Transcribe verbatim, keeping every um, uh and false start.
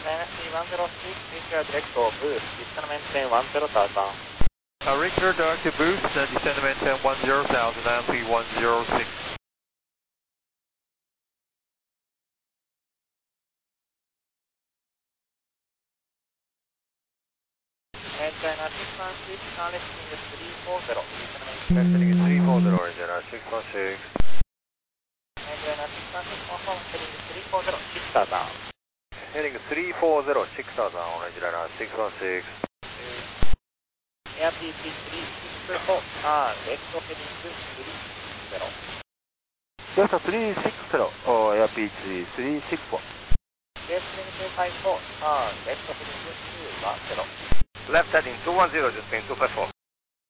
Dynasty one zero six, Richard Echo Boost, descend maintain one zero thousand. Uh, Richard Echo Boost, uh, descend maintain one zero thousand, Dynasty one zero six. Maintain six one six, Sunlifting three four zero, descend Heading maintain three four zero, Indiana six one six. Maintain six one six, confirm, heading three four zero, six thousand. Heading three four zero, six thousand, Indiana six one six. Air P T three six four, turn left heading three six zero. Delta three six zero, oh, Air P T three six four. Left heading two five four, turn left heading two one zero. Left heading two one zero, just been two five four.